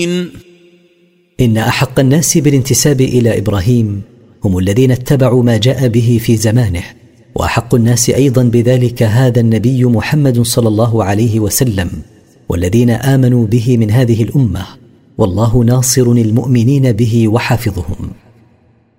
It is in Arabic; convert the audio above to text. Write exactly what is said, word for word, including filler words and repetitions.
إن أحق الناس بالانتساب إلى إبراهيم هم الذين اتبعوا ما جاء به في زمانه، وأحق الناس أيضا بذلك هذا النبي محمد صلى الله عليه وسلم والذين آمنوا به من هذه الأمة، والله ناصر المؤمنين به وحافظهم.